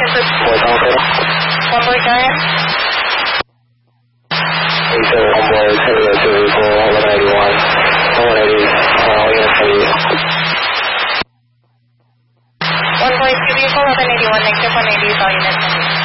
One boy Giant. 87 one boy, heavy to vehicle 181. 180, all units for you. One boy 2 vehicle 1181, negative 180 is all units.